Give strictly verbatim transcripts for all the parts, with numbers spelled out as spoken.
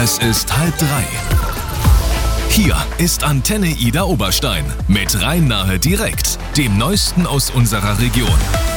Es ist halb drei. Hier ist Antenne Ida Oberstein mit Rhein-Nahe direkt, dem Neuesten aus unserer Region.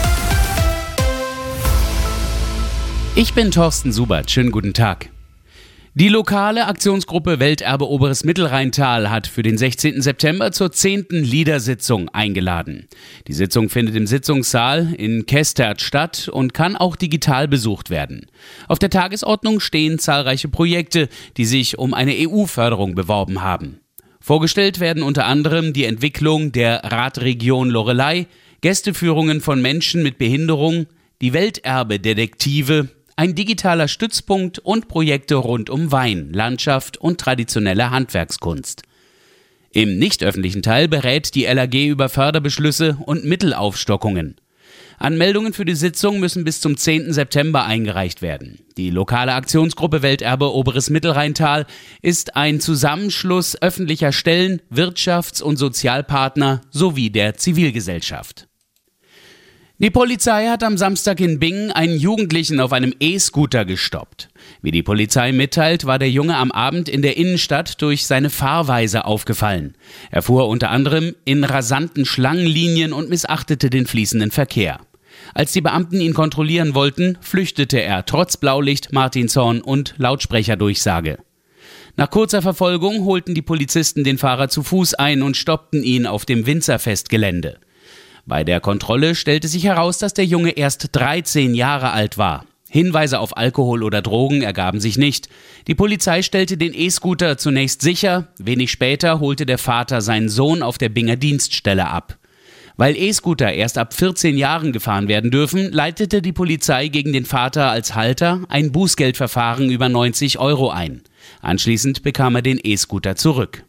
Ich bin Thorsten Subert, schönen guten Tag. Die lokale Aktionsgruppe Welterbe Oberes Mittelrheintal hat für den sechzehnten September zur zehnten Liedersitzung eingeladen. Die Sitzung findet im Sitzungssaal in Kestert statt und kann auch digital besucht werden. Auf der Tagesordnung stehen zahlreiche Projekte, die sich um eine E U-Förderung beworben haben. Vorgestellt werden unter anderem die Entwicklung der Radregion Loreley, Gästeführungen von Menschen mit Behinderung, die Welterbe-Detektive, ein digitaler Stützpunkt und Projekte rund um Wein, Landschaft und traditionelle Handwerkskunst. Im nicht öffentlichen Teil berät die L A G über Förderbeschlüsse und Mittelaufstockungen. Anmeldungen für die Sitzung müssen bis zum zehnten September eingereicht werden. Die lokale Aktionsgruppe Welterbe Oberes Mittelrheintal ist ein Zusammenschluss öffentlicher Stellen, Wirtschafts- und Sozialpartner sowie der Zivilgesellschaft. Die Polizei hat am Samstag in Bingen einen Jugendlichen auf einem E-Scooter gestoppt. Wie die Polizei mitteilt, war der Junge am Abend in der Innenstadt durch seine Fahrweise aufgefallen. Er fuhr unter anderem in rasanten Schlangenlinien und missachtete den fließenden Verkehr. Als die Beamten ihn kontrollieren wollten, flüchtete er trotz Blaulicht, Martinshorn und Lautsprecherdurchsage. Nach kurzer Verfolgung holten die Polizisten den Fahrer zu Fuß ein und stoppten ihn auf dem Winzerfestgelände. Bei der Kontrolle stellte sich heraus, dass der Junge erst dreizehn Jahre alt war. Hinweise auf Alkohol oder Drogen ergaben sich nicht. Die Polizei stellte den E-Scooter zunächst sicher. Wenig später holte der Vater seinen Sohn auf der Binger Dienststelle ab. Weil E-Scooter erst ab vierzehn Jahren gefahren werden dürfen, leitete die Polizei gegen den Vater als Halter ein Bußgeldverfahren über neunzig Euro ein. Anschließend bekam er den E-Scooter zurück.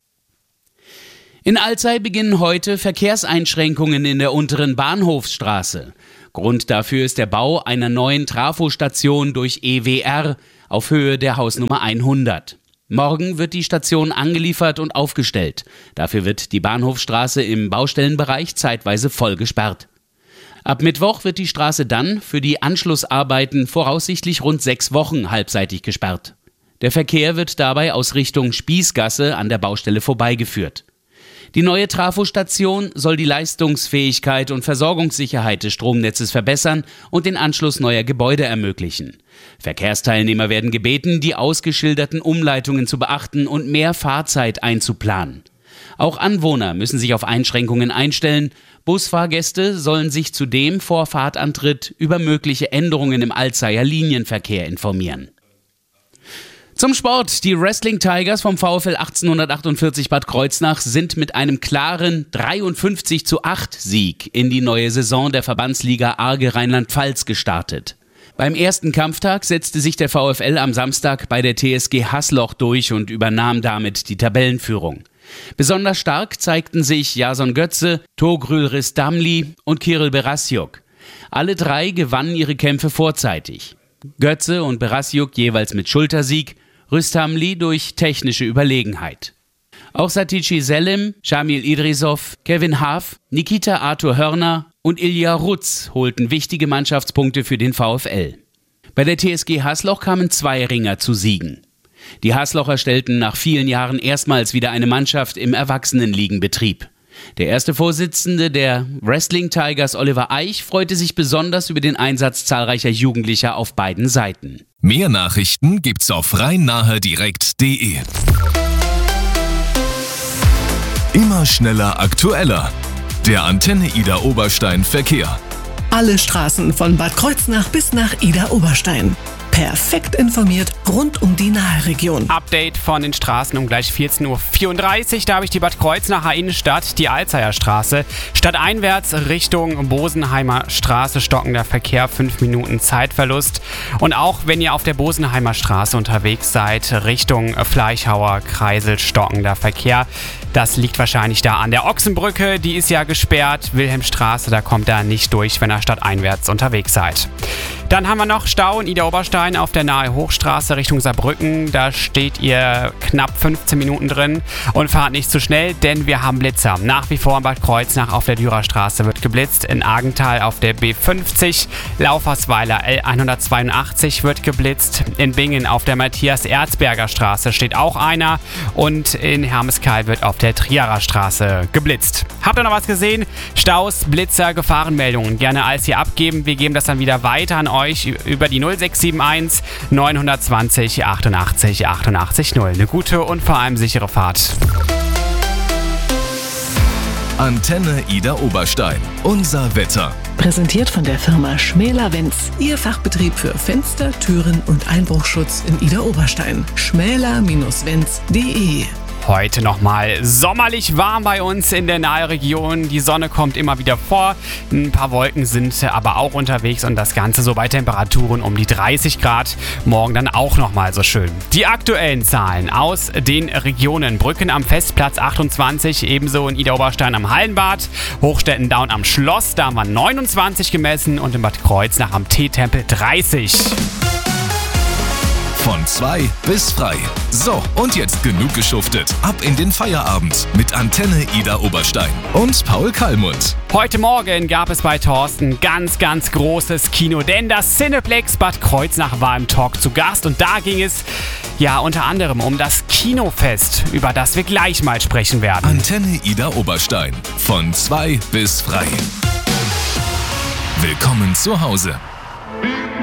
In Alzey beginnen heute Verkehrseinschränkungen in der unteren Bahnhofsstraße. Grund dafür ist der Bau einer neuen Trafostation durch E W R auf Höhe der Hausnummer hundert. Morgen wird die Station angeliefert und aufgestellt. Dafür wird die Bahnhofsstraße im Baustellenbereich zeitweise voll gesperrt. Ab Mittwoch wird die Straße dann für die Anschlussarbeiten voraussichtlich rund sechs Wochen halbseitig gesperrt. Der Verkehr wird dabei aus Richtung Spießgasse an der Baustelle vorbeigeführt. Die neue Trafostation soll die Leistungsfähigkeit und Versorgungssicherheit des Stromnetzes verbessern und den Anschluss neuer Gebäude ermöglichen. Verkehrsteilnehmer werden gebeten, die ausgeschilderten Umleitungen zu beachten und mehr Fahrzeit einzuplanen. Auch Anwohner müssen sich auf Einschränkungen einstellen. Busfahrgäste sollen sich zudem vor Fahrtantritt über mögliche Änderungen im Alzeyer Linienverkehr informieren. Zum Sport. Die Wrestling Tigers vom VfL achtzehnhundertachtundvierzig Bad Kreuznach sind mit einem klaren dreiundfünfzig zu acht Sieg in die neue Saison der Verbandsliga Arge Rheinland-Pfalz gestartet. Beim ersten Kampftag setzte sich der VfL am Samstag bei der T S G Hasloch durch und übernahm damit die Tabellenführung. Besonders stark zeigten sich Jason Götze, Togrül Ristamli und Kirill Berassiuk. Alle drei gewannen ihre Kämpfe vorzeitig. Götze und Berassiuk jeweils mit Schultersieg, Rüstamli durch technische Überlegenheit. Auch Satici Selim, Shamil Idrisov, Kevin Haaf, Nikita Arthur Hörner und Ilja Rutz holten wichtige Mannschaftspunkte für den VfL. Bei der T S G Hasloch kamen zwei Ringer zu Siegen. Die Haslocher stellten nach vielen Jahren erstmals wieder eine Mannschaft im Erwachsenenligenbetrieb. Der erste Vorsitzende der Wrestling Tigers, Oliver Eich, freute sich besonders über den Einsatz zahlreicher Jugendlicher auf beiden Seiten. Mehr Nachrichten gibt's auf rhein-nahe direkt punkt de. Immer schneller, aktueller. Der Antenne Ida Oberstein Verkehr. Alle Straßen von Bad Kreuznach bis nach Ida Oberstein. Perfekt informiert rund um die Nahe-Region. Update von den Straßen um gleich vierzehn Uhr vierunddreißig. Da habe ich die Bad Kreuznacher Innenstadt, die Alzeyer Straße. Stadteinwärts Richtung Bosenheimer Straße stockender Verkehr, fünf Minuten Zeitverlust. Und auch wenn ihr auf der Bosenheimer Straße unterwegs seid, Richtung Fleischhauer Kreisel stockender Verkehr. Das liegt wahrscheinlich da an der Ochsenbrücke, die ist ja gesperrt. Wilhelmstraße, da kommt er nicht durch, wenn ihr stadteinwärts unterwegs seid. Dann haben wir noch Stau in Idar-Oberstein auf der Nahe Hochstraße Richtung Saarbrücken. Da steht ihr knapp fünfzehn Minuten drin und fahrt nicht zu schnell, denn wir haben Blitzer. Nach wie vor in Bad Kreuznach auf der Dürerstraße wird geblitzt, in Argenthal auf der B fünfzig, Laufersweiler L hundertzweiundachtzig wird geblitzt, in Bingen auf der Matthias-Erzberger Straße steht auch einer und in Hermeskeil wird auf der Trierer Straße geblitzt. Habt ihr noch was gesehen? Staus, Blitzer, Gefahrenmeldungen gerne alles hier abgeben. Wir geben das dann wieder weiter an euch über die null sechs sieben eins neun zwei null achtundachtzig achtundachtzig null. Eine gute und vor allem sichere Fahrt. Antenne Idar Oberstein. Unser Wetter. Präsentiert von der Firma Schmäler Wenz. Ihr Fachbetrieb für Fenster, Türen und Einbruchschutz in Idar Oberstein. schmäler Bindestrich wenz punkt de. Heute nochmal sommerlich warm bei uns in der Nahregion. Die Sonne kommt immer wieder vor. Ein paar Wolken sind aber auch unterwegs und das Ganze so bei Temperaturen um die dreißig Grad. Morgen dann auch nochmal so schön. Die aktuellen Zahlen aus den Regionen: Brücken am Festplatz achtundzwanzig, ebenso in Idar-Oberstein am Hallenbad, Hochstetten-Daun am Schloss, da haben wir neunundzwanzig gemessen und in Bad Kreuznach am Teetempel dreißig. Von zwei bis frei. So, und jetzt genug geschuftet. Ab in den Feierabend mit Antenne Idar Oberstein und Paul Kallmund. Heute Morgen gab es bei Thorsten ganz, ganz großes Kino, denn das Cineplex Bad Kreuznach war im Talk zu Gast und da ging es ja unter anderem um das Kinofest, über das wir gleich mal sprechen werden. Antenne Idar Oberstein. Von zwei bis frei. Willkommen zu Hause.